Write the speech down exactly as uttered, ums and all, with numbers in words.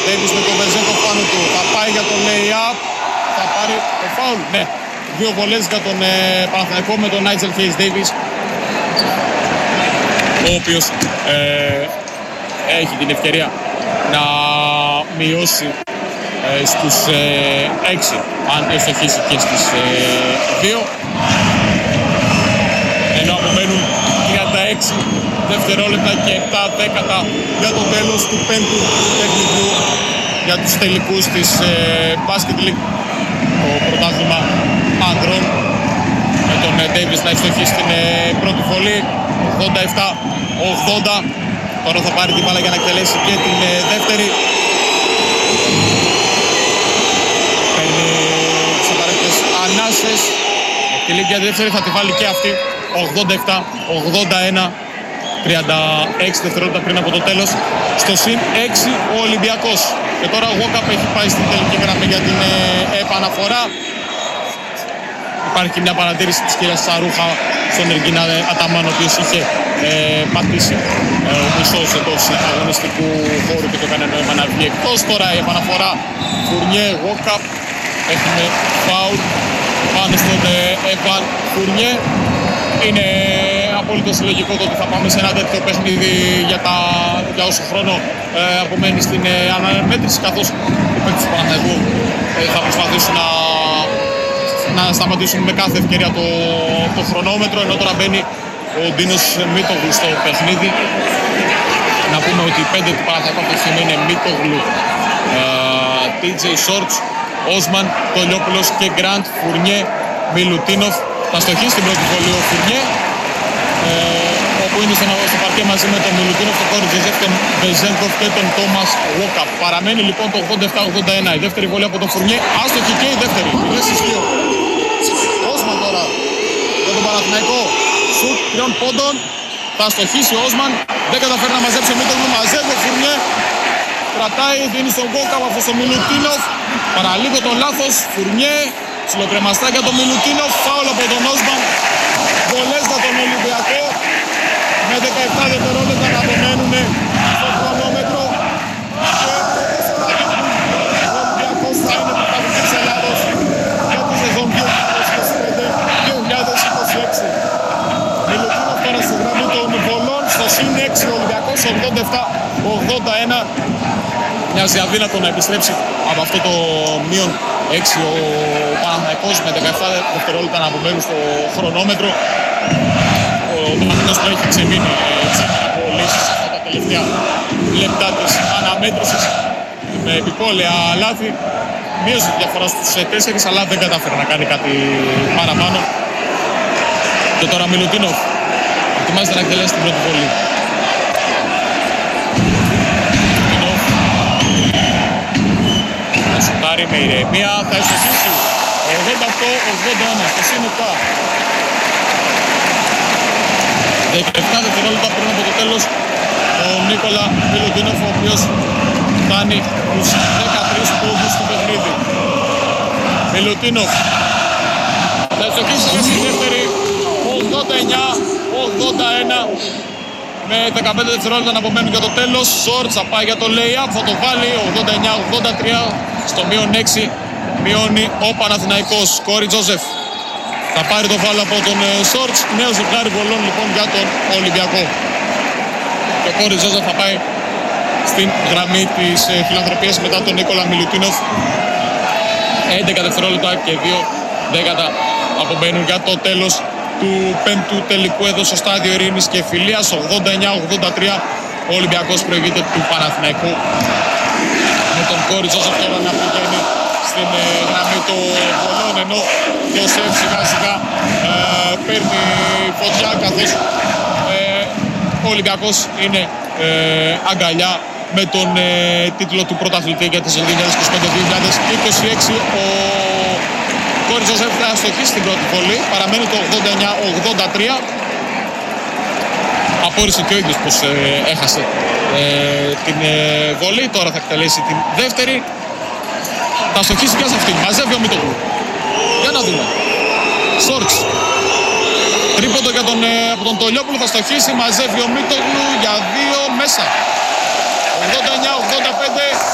Ντέιβις με τον Βεζέγκοφ πάνω του. Θα πάει για το lay-up. Θα πάρει το foul. Ναι. Δύο βολές για τον ε, Παναθηναϊκό με τον Νάιτζελ Χέις Ντέιβις, ο οποίος ε, έχει την ευκαιρία να μειώσει ε, στους ε, έξι, αν ευστοχίσει και στις ε, δύο. Ενώ απομένουν τριάντα έξι δευτερόλεπτα και επτά δέκατα για το τέλος του πέμπτου παιχνιδιού για τους τελικούς της ε, Basket League, το πρωτάθλημα άντρων, με τον Ντέιβις να ευστοχίσει στην ε, πρώτη βολή ογδόντα επτά ογδόντα. Τώρα θα πάρει την μπάλα για να εκτελέσει και την ε, δεύτερη. Παίρνει τις απαραίτητες ανάσες. Εκτελεί για τη δεύτερη, θα τη βάλει και αυτή. ογδόντα επτά ογδόντα ένα. τριάντα έξι δευτερόλεπτα πριν από το τέλος. Στο συν έξι ο Ολυμπιακός. Και τώρα ο Walkup έχει πάει στην τελική γραμμή για την ε, επαναφορά. Υπάρχει μια παρατήρηση της κυρίας Σαρούχα στον Εργίνα Αταμάν, ο οποίος είχε ε, πατήσει ε, ο μισός εντός αγωνιστικού χώρου και το έκανε νόημα να βγει εκτός. Τώρα η επαναφορά Φουρνιέ, Walkup. Έχουμε φάουλ πάνω στον Εβαν Φουρνιέ. Είναι απόλυτος λογικό το ότι θα πάμε σε ένα τέτοιο παιχνίδι για, τα, για όσο χρόνο ε, απομένει στην ε, αναμέτρηση, καθώς οι παίκτες του Παναθηναϊκού ε, θα προσπαθήσουν να, να σταματήσουν με κάθε ευκαιρία το, το χρονόμετρο, ενώ τώρα μπαίνει ο Ντίνος Μίτογλου στο παιχνίδι. Να πούμε ότι οι πέντε του Παναθηναϊκού αυτή τη στιγμή είναι Μίτογλου, ε, τι τζέι Shorts, Όσμαν, Τολιόπουλος και Γκραντ, Φουρνιέ, Μιλουτίνοφ. Θα στοχίσει στην πρώτη βολή ο Φουρνιέ, ε, όπου είναι στο, στο παρκέ μαζί με τον Μιλουτίνοφ, τον Κόρι Τζεζέφ, τον Βεζέγκοφ και τον Τόμας Walkup. Παραμένει λοιπόν το ογδόντα επτά ογδόντα ένα. Η δεύτερη βολή από τον Φουρνιέ, άστοχη και η δεύτερη. Είναι στις δύο. Όσμαν τώρα για τον Παναθηναϊκό. Σουτ τριών πόντων. Θα στοχίσει ο Όσμαν. Δεν καταφέρει να μαζέψει ο Μίτογλου. Μαζεύει ο Φουρνιέ. Κρατάει, δίνει στον Walkup από τον Μιλουτίνοφ. Παραλίγο το λάθος. Φουρνιέ. Ψιλοκρεμαστά για τον Μιλουτίνοφ, φάουλ από τον Όσμαν. Βολές για τον Ολυμπιακό. Με δεκαεπτά δευτερόλεπτα να απομένουν στο χρονόμετρο. Και ο Ολυμπιακός θα είναι πρωταθλητής της Ελλάδος για τη σεζόν δύο χιλιάδες είκοσι πέντε δύο χιλιάδες είκοσι έξι. Μιλουτίνοφ τώρα στη γραμμή των βολών. Στο συν έξι ο Ολυμπιακός ογδόντα επτά ογδόντα ένα. Μοιάζει αδύνατο να επιστρέψει από αυτό το μείον έξι ο Παναθηναϊκός με δεκαεπτά δευτερόλεπτα να απομένουν στο χρονόμετρο. Ο Παναθηναϊκός που έχει ξεμείνει από λύσεις αυτά τα τελευταία λεπτά της αναμέτρησης με επιπόλαια λάθη. Μείωσε τη διαφορά στους τέσσερις, αλλά δεν κατάφερε να κάνει κάτι παραπάνω. Και τώρα Μιλουτίνοφ ετοιμάζεται να εκτελέσει την πρώτη βολή. Σουτάρει με ηρεμία, θα ισοσύσει ογδόντα οκτώ ογδόντα ένα στο συν επτά. δεκαεπτά δευτερόλεπτα πριν από το τέλος ο Νίκολα Μιλουτίνοφ, ο οποίος φτάνει τους δεκατρείς πόντους στο παιχνίδι. Μιλουτίνοφ θα ισοσύσει και στη δεύτερη ογδόντα εννιά ογδόντα ένα. Με δεκαπέντε δευτερόλεπτα να απομένουν για το τέλος. Shorts θα πάει για το lay-up, θα το βάλει ογδόντα εννιά ογδόντα τρία. Στο μείον έξι μειώνει ο Παναθηναϊκός. Κόρι Τζόζεφ θα πάρει το φάουλ από τον Shorts. Νέο ζευγάρι βολών λοιπόν για τον Ολυμπιακό. Και ο Κόρι Τζόζεφ θα πάει στην γραμμή της φιλανθρωπίας μετά τον Νίκολα Μιλουτίνοφ. έντεκα δευτερόλεπτα και δύο δέκατα απομένουν για το τέλος του πέμπτου τελικού εδώ στο στάδιο Ειρήνης και Φιλίας. Ογδόντα εννιά ογδόντα τρία ο Ολυμπιακός προηγείται του Παναθηναϊκού, με τον Κόρι Τζόζεφ τώρα να πηγαίνει στην ε, γραμμή των βολών, ενώ ο Σεφ σιγά σιγά ε, παίρνει φωτιά, καθώς ε, ο Ολυμπιακός είναι ε, αγκαλιά με τον ε, τίτλο του πρωταθλητή για τις δύο χιλιάδες είκοσι πέντε δύο χιλιάδες είκοσι έξι. Ο Κόρι Τζόζεφ θα αστοχίσει στην πρώτη βολή, παραμένει το ογδόντα εννιά ογδόντα τρία. Απόρρισε και ο ίδιος πως ε, έχασε ε, την ε, βολή. Τώρα θα εκτελέσει την δεύτερη. Θα αστοχίσει και σε αυτήν. Μαζεύει ο Μίτογλου. Για να δούμε. Shorts. Τρίποντο για τον, ε, από τον Τολιόπουλο. Θα αστοχίσει. Μαζεύει ο Μίτογλου για δύο μέσα. ογδόντα εννιά ογδόντα πέντε.